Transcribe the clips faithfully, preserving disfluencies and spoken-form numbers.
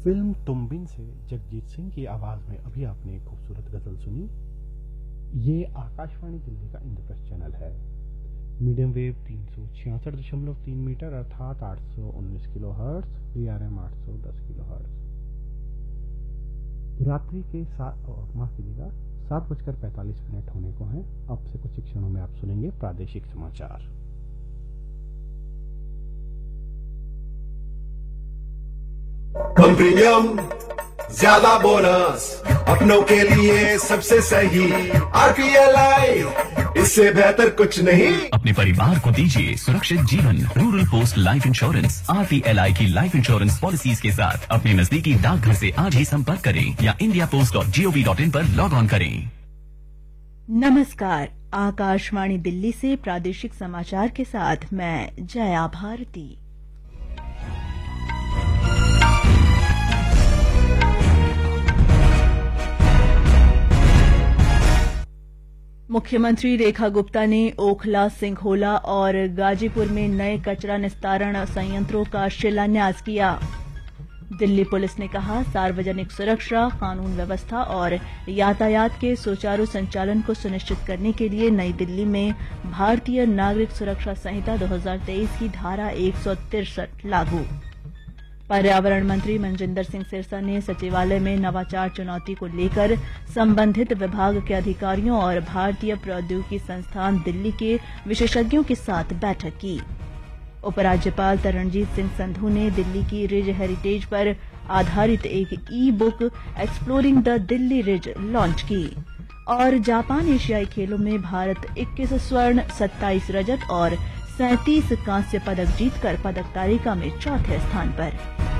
Film तुम बिन से जगजीत सिंह की आवाज में अभी आपने एक खूबसूरत गजल सुनी। ये आकाशवाणी दिल्ली का इंद्रप्रस्थ चैनल है। मीडियम वेव तीन सौ छियासठ दशमलव तीन मीटर अर्थात आठ सौ उन्नीस kilo hertz, B R M आठ सौ दस किलो हर्ट्ज। रात्रि के सात माफ कीजिएगा सात बजकर पैंतालीस मिनट होने को हैं। अब से कुछ क्षणों में आप सुनेंगे प्रादेशिक समाचार। कम प्रीमियम ज्यादा बोनस, अपनों के लिए सबसे सही आरपीएलआई, इससे बेहतर कुछ नहीं। अपने परिवार को दीजिए सुरक्षित जीवन। Rural post life insurance RPLI की लाइफ इंश्योरेंस पॉलिसीज के साथ अपने नजदीकी डाकघर से आज ही संपर्क करें या India post dot G O V dot in पर लॉग ऑन करें। नमस्कार, आकाशवाणी दिल्ली से प्रादेशिक समाचार के साथ मैं जया भारती। मुख्यमंत्री रेखा गुप्ता ने ओखला, सिंघोला और गाजीपुर में नए कचरा निस्तारण संयंत्रों का शिलान्यास किया। दिल्ली पुलिस ने कहा, सार्वजनिक सुरक्षा, कानून व्यवस्था और यातायात के सुचारू संचालन को सुनिश्चित करने के लिए नई दिल्ली में भारतीय नागरिक सुरक्षा संहिता दो हज़ार तेईस की धारा एक सौ तिरसठ लागू। पर्यावरण मंत्री मनजिंदर सिंह सिरसा ने सचिवालय में नवाचार चुनौती को लेकर संबंधित विभाग के अधिकारियों और भारतीय प्रौद्योगिकी संस्थान दिल्ली के विशेषज्ञों के साथ बैठक की। उपराज्यपाल तरणजीत सिंह संधू ने दिल्ली की रिज हेरिटेज पर आधारित एक ई book exploring the Delhi ridge launch की। और जापान एशियाई खेलों में भारत इक्कीस स्वर्ण, सत्ताईस रजत और सैंतीस कांस्य पदक जीतकर पदक तालिका में चौथे स्थान पर।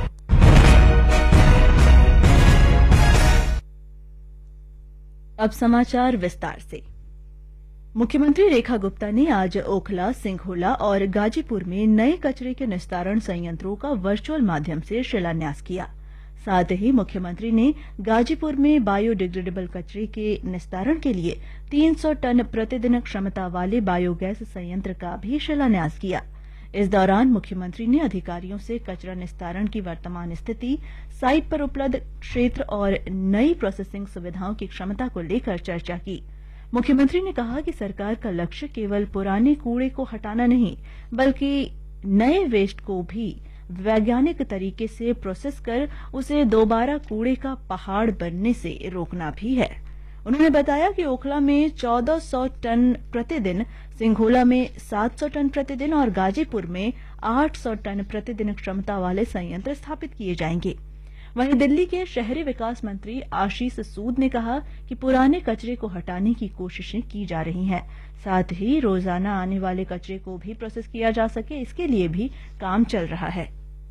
अब समाचार विस्तार से। मुख्यमंत्री रेखा गुप्ता ने आज ओखला, सिंघोला और गाजीपुर में नए कचरे के निस्तारण संयंत्रों का वर्चुअल माध्यम से शिलान्यास किया। साथ ही मुख्यमंत्री ने गाजीपुर में बायोडिग्रेडेबल कचरे के निस्तारण के लिए तीन सौ टन प्रतिदिन क्षमता वाले बायोगैस संयंत्र का भी शिलान्यास किया। इस दौरान मुख्यमंत्री ने अधिकारियों से कचरा निस्तारण की वर्तमान स्थिति, साइट पर उपलब्ध क्षेत्र और नई प्रोसेसिंग सुविधाओं की क्षमता को लेकर चर्चा की। मुख्यमंत्री ने कहा कि सरकार का लक्ष्य केवल पुराने कूड़े को हटाना नहीं, बल्कि नए वेस्ट को भी वैज्ञानिक तरीके से प्रोसेस कर उसे दोबारा कूड़े का पहाड़ बनने से रोकना भी है। उन्होंने बताया कि ओखला में चौदह सौ टन प्रतिदिन, सिंघोला में सात सौ टन प्रतिदिन और गाजीपुर में आठ सौ टन प्रतिदिन क्षमता वाले संयंत्र स्थापित किए जाएंगे। वहीं दिल्ली के शहरी विकास मंत्री आशीष सूद ने कहा कि पुराने कचरे को हटाने की कोशिशें की जा रही हैं। साथ ही रोजाना आने वाले कचरे को भी प्रोसेस किया जा सके, इसके लिए भी काम चल रहा है।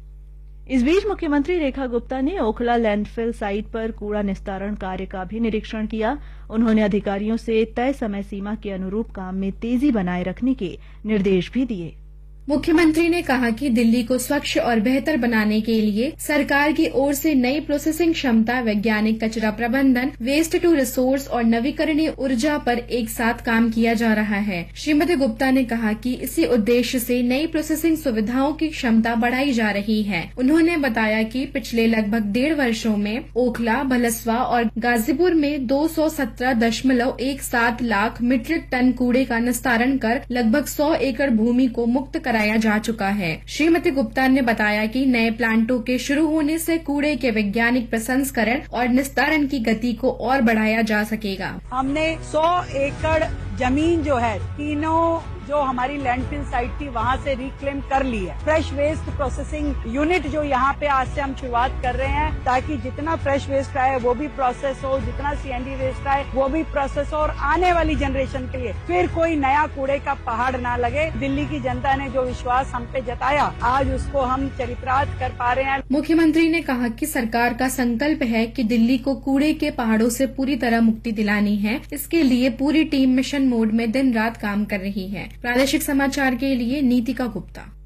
इस बीच मुख्यमंत्री रेखा गुप्ता ने ओखला लैंडफिल साइट पर कूड़ा निस्तारण कार्य का भी निरीक्षण किया। उन्होंने अधिकारियों से तय समय सीमा के अनुरूप काम में तेजी बनाए रखने के निर्देश भी दिए। मुख्यमंत्री ने कहा कि दिल्ली को स्वच्छ और बेहतर बनाने के लिए सरकार की ओर से नई प्रोसेसिंग क्षमता, वैज्ञानिक कचरा प्रबंधन, वेस्ट टू रिसोर्स और नवीकरणीय ऊर्जा पर एक साथ काम किया जा रहा है। श्रीमती गुप्ता ने कहा कि इसी उद्देश्य से नई प्रोसेसिंग सुविधाओं की क्षमता बढ़ाई जा रही है। उन्होंने बताया कि पिछले लगभग डेढ़ वर्षों में ओखला, भलसवा और गाजीपुर में दो सौ सत्रह दशमलव एक सात लाख मीट्रिक टन कूड़े का निस्तारण कर लगभग सौ एकड़ भूमि को मुक्त कराया जा चुका है। श्रीमती गुप्ता ने बताया कि नए प्लांटों के शुरू होने से कूड़े के वैज्ञानिक प्रसंस्करण और निस्तारण की गति को और बढ़ाया जा सकेगा। हमने सौ एकड़ जमीन जो है तीनों जो हमारी लैंडफिल साइट थी वहाँ से रिक्लेम कर ली है। फ्रेश वेस्ट प्रोसेसिंग यूनिट जो यहाँ पे आज से हम शुरुआत कर रहे हैं, ताकि जितना फ्रेश वेस्ट आए वो भी प्रोसेस हो, जितना सीएनडी वेस्ट आए वो भी प्रोसेस हो और आने वाली जनरेशन के लिए फिर कोई नया कूड़े का पहाड़ ना लगे। दिल्ली की जनता ने जो विश्वास हम पे जताया, आज उसको हम चरितार्थ कर पा रहे हैं। मुख्यमंत्री ने कहा कि सरकार का संकल्प है कि दिल्ली को कूड़े के पहाड़ों से पूरी तरह मुक्ति दिलानी है। इसके लिए पूरी टीम मिशन मोड में दिन रात काम कर रही है। प्रादेशिक समाचार के लिए नीतिका गुप्ता।